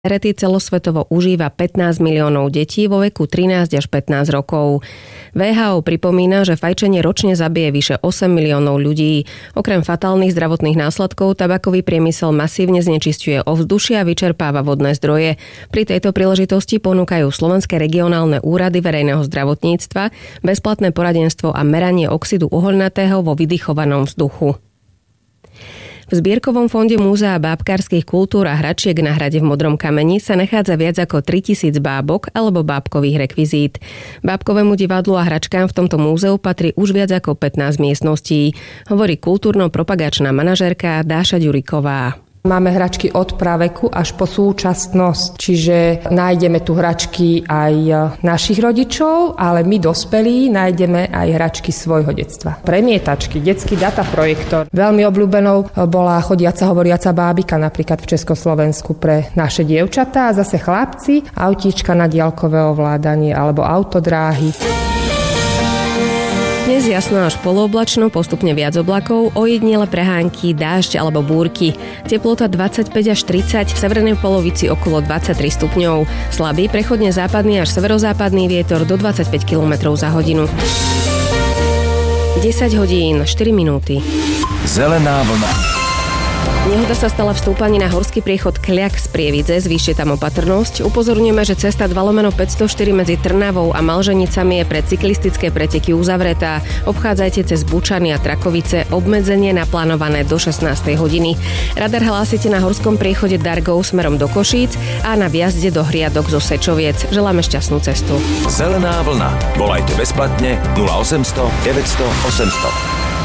Cigarety celosvetovo užíva 15 miliónov detí vo veku 13 až 15 rokov. WHO pripomína, že fajčenie ročne zabije vyše 8 miliónov ľudí. Okrem fatálnych zdravotných následkov tabakový priemysel masívne znečisťuje ovzdušie a vyčerpáva vodné zdroje. Pri tejto príležitosti ponúkajú slovenské regionálne úrady verejného zdravotníctva bezplatné poradenstvo a meranie oxidu uhoľnatého vo vydychovanom vzduchu. V zbierkovom fonde Múzea bábkarských kultúr a hračiek na hrade v Modrom kameni sa nachádza viac ako 3000 bábok alebo bábkových rekvizít. Bábkovému divadlu a hračkám v tomto múzeu patrí už viac ako 15 miestností, hovorí kultúrno-propagačná manažérka Dáša Ďuriková. Máme hračky od praveku až po súčasnosť, čiže nájdeme tu hračky aj našich rodičov, ale my dospelí nájdeme aj hračky svojho detstva. Premietačky, detský dataprojektor. Veľmi obľúbenou bola chodiaca hovoriaca bábika napríklad v Československu pre naše dievčatá a zase chlapci, autíčka na diaľkové ovládanie alebo autodráhy. Dnes jasno až polooblačno, postupne viac oblakov, ojedinele prehánky, dážď alebo búrky. Teplota 25 až 30, v severnej polovici okolo 23 stupňov. Slabý, prechodne západný až severozápadný vietor do 25 km za hodinu. 10 hodín, 4 minúty. Zelená vlna. Nehoda sa stala v stúpaní na horský priechod Kľak z Prievidze, zvýšte tam opatrnosť. Upozorňujeme, že cesta 2/504 medzi Trnavou a Malženicami je pre cyklistické preteky uzavretá. Obchádzajte cez Bučany a Trakovice, obmedzenie naplánované do 16. hodiny. Radar hlásite na horskom priechode Dargov smerom do Košíc a na vjazde do Hriadok zo Sečoviec. Želáme šťastnú cestu. Zelená vlna. Volajte bezplatne 0800 900 800.